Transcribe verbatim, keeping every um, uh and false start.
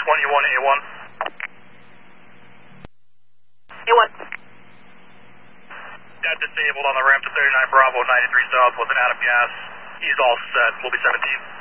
one, you want A one? A one. Got disabled on the ramp to thirty-nine Bravo, ninety-three South, wasn't out of gas. He's all set. We'll be seventeen.